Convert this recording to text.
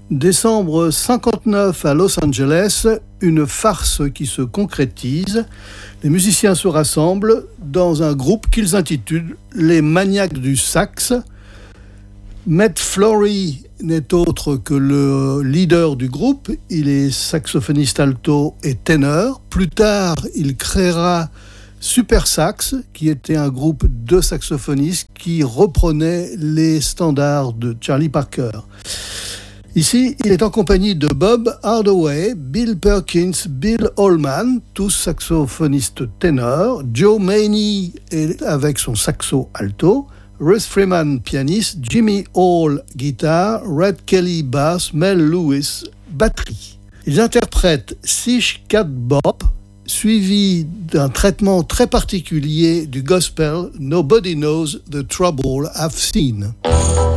Décembre 59 à Los Angeles, une farce qui se concrétise. Les musiciens se rassemblent dans un groupe qu'ils intitulent les Maniaques du Sax. Matt Flory n'est autre que le leader du groupe. Il est saxophoniste alto et ténor. Plus tard, il créera Super Sax, qui était un groupe de saxophonistes qui reprenait les standards de Charlie Parker. Ici, il est en compagnie de Bob Hardaway, Bill Perkins, Bill Holman, tous saxophonistes ténors, Joe Maney avec son saxo alto, Russ Freeman pianiste, Jimmy Hall guitare, Red Kelly basse, Mel Lewis batterie. Ils interprètent Sish Cat Bop, suivi d'un traitement très particulier du gospel Nobody Knows the Trouble I've Seen.